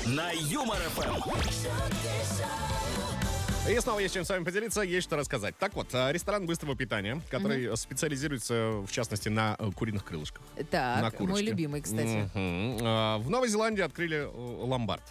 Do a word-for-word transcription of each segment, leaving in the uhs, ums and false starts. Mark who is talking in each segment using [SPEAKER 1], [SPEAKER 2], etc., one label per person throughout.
[SPEAKER 1] на Юмор эф эм.
[SPEAKER 2] И снова есть чем с вами поделиться, есть что рассказать. Так вот, ресторан быстрого питания, который mm-hmm. специализируется, в частности, на куриных крылышках.
[SPEAKER 3] Так, мой любимый, кстати.
[SPEAKER 2] Mm-hmm. В Новой Зеландии открыли ломбард.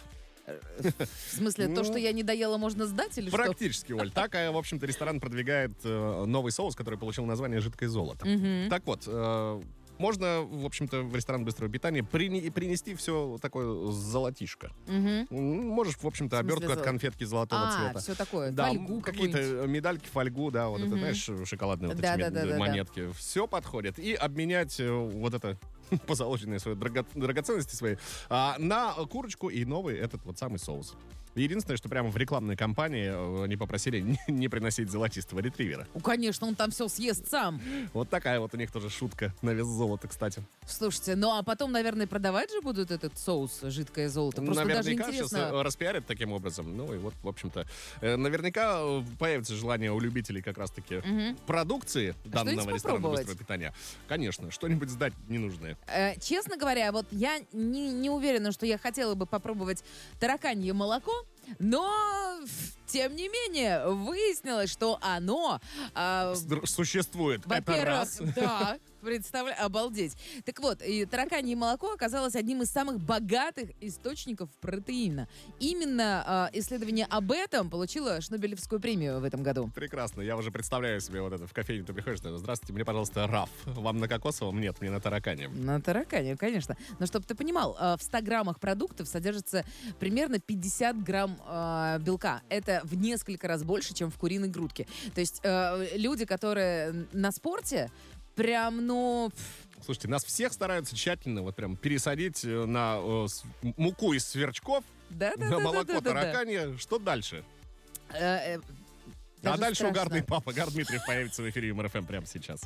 [SPEAKER 3] В смысле, ну, то, что я не доела, можно сдать или
[SPEAKER 2] практически,
[SPEAKER 3] что?
[SPEAKER 2] Оль. Так, в общем-то, ресторан продвигает э, новый соус, который получил название «Жидкое золото». Mm-hmm. Так вот, э, можно, в общем-то, в ресторан быстрого питания при, принести все такое золотишко. Mm-hmm. Можешь, в общем-то, в обертку золото? От конфетки золотого
[SPEAKER 3] а,
[SPEAKER 2] цвета.
[SPEAKER 3] все такое,
[SPEAKER 2] да,
[SPEAKER 3] фольгу
[SPEAKER 2] какие-то медальки, фольгу, да, вот mm-hmm. это, знаешь, шоколадные вот
[SPEAKER 3] да,
[SPEAKER 2] эти
[SPEAKER 3] да,
[SPEAKER 2] мед-
[SPEAKER 3] да,
[SPEAKER 2] монетки.
[SPEAKER 3] Да.
[SPEAKER 2] Все подходит. И обменять вот это... позолоченные свои драго- драгоценности свои, а, на курочку и новый этот вот самый соус. Единственное, что прямо в рекламной кампании они попросили не, не приносить золотистого ретривера.
[SPEAKER 3] Ну, конечно, он там все съест сам.
[SPEAKER 2] Вот такая вот у них тоже шутка на вес золота, кстати.
[SPEAKER 3] Слушайте, ну а потом, наверное, продавать же будут этот соус «Жидкое золото». Просто
[SPEAKER 2] наверняка
[SPEAKER 3] даже интересно...
[SPEAKER 2] сейчас распиарят таким образом. Ну и вот, в общем-то, наверняка появится желание у любителей как раз-таки угу. продукции а данного ресторана быстрого питания. Конечно, что-нибудь сдать ненужное.
[SPEAKER 3] Э, честно говоря, вот я не, не уверена, что я хотела бы попробовать тараканье молоко, но, тем не менее, выяснилось, что оно... Э,
[SPEAKER 2] существует.
[SPEAKER 3] Во-первых,
[SPEAKER 2] это раз.
[SPEAKER 3] Да, представляю, обалдеть. Так вот, и тараканье молоко оказалось одним из самых богатых источников протеина. Именно э, исследование об этом получило Шнобелевскую премию в этом году.
[SPEAKER 2] Прекрасно. Я уже представляю себе вот это. В кофейню ты приходишь, ты, здравствуйте, мне, пожалуйста, раф. Вам на кокосовом? Нет, мне на тараканьем.
[SPEAKER 3] На тараканьем, конечно. Но чтобы ты понимал, э, в ста граммах продуктов содержится примерно пятьдесят грамм э, белка. Это в несколько раз больше, чем в куриной грудке. То есть э, люди, которые на спорте, прям, ну...
[SPEAKER 2] Слушайте, нас всех стараются тщательно вот прям пересадить на э, с, муку из сверчков,
[SPEAKER 3] да, да,
[SPEAKER 2] на
[SPEAKER 3] да,
[SPEAKER 2] молоко
[SPEAKER 3] да, да,
[SPEAKER 2] тараканье.
[SPEAKER 3] Да.
[SPEAKER 2] Что дальше?
[SPEAKER 3] Э, э,
[SPEAKER 2] а дальше
[SPEAKER 3] страшно.
[SPEAKER 2] угарный папа Гар Дмитриев появится в эфире Юмор эф эм прямо сейчас.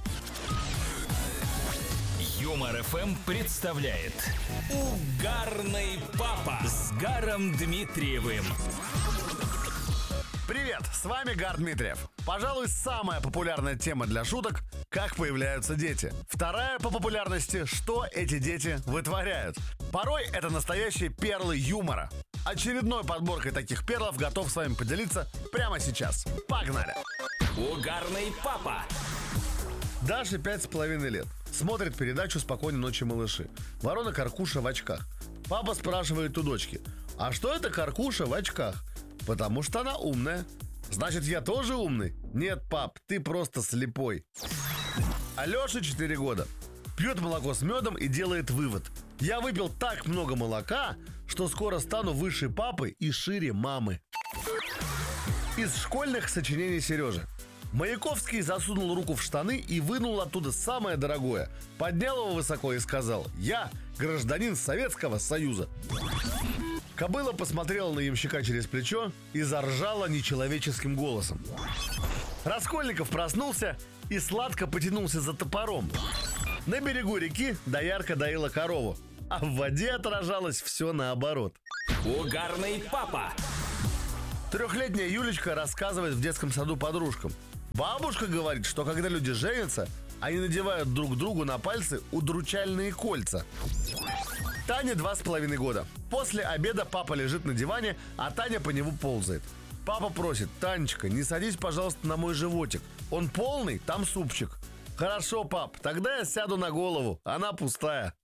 [SPEAKER 1] Юмор эф эм представляет Угарный папа с Гаром Дмитриевым.
[SPEAKER 4] Привет, с вами Гар Дмитриев. Пожалуй, самая популярная тема для шуток – как появляются дети. Вторая по популярности – что эти дети вытворяют. Порой это настоящие перлы юмора. Очередной подборкой таких перлов готов с вами поделиться прямо сейчас. Погнали!
[SPEAKER 1] Угарный папа.
[SPEAKER 4] Даше пять с половиной лет. Смотрит передачу «Спокойной ночи, малыши». Ворона Каркуша в очках. Папа спрашивает у дочки: а что это Каркуша в очках? Потому что она умная. Значит, я тоже умный? Нет, пап, ты просто слепой. Алёше четыре года. Пьет молоко с медом и делает вывод: я выпил так много молока, что скоро стану выше папы и шире мамы. Из школьных сочинений Сережи. Маяковский засунул руку в штаны и вынул оттуда самое дорогое. Поднял его высоко и сказал: я гражданин Советского Союза. Кобыла посмотрела на ямщика через плечо и заржала нечеловеческим голосом. Раскольников проснулся и сладко потянулся за топором. На берегу реки доярка доила корову, а в воде отражалось все наоборот.
[SPEAKER 1] Угарный папа.
[SPEAKER 4] Трехлетняя Юлечка рассказывает в детском саду подружкам. Бабушка говорит, что когда люди женятся, они надевают друг другу на пальцы удручальные кольца. Тане два с половиной года. После обеда папа лежит на диване, а Таня по нему ползает. Папа просит: Танечка, не садись, пожалуйста, на мой животик. Он полный, там супчик. Хорошо, пап, тогда я сяду на голову, она пустая.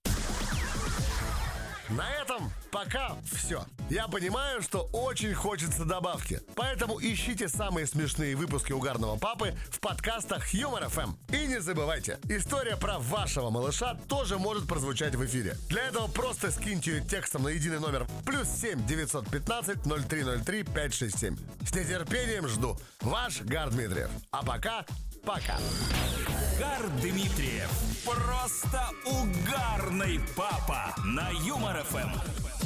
[SPEAKER 4] На этом пока все. Я понимаю, что очень хочется добавки, поэтому ищите самые смешные выпуски «Угарного папы» в подкастах Юмор эф эм. И не забывайте, история про вашего малыша тоже может прозвучать в эфире. Для этого просто скиньте ее текстом на единый номер плюс семь девятьсот пятнадцать ноль три ноль три пять шесть семь. С нетерпением жду. Ваш Гар Дмитриев. А пока, пока.
[SPEAKER 1] Гар Дмитриев. Просто угарный папа на Юмор эф эм.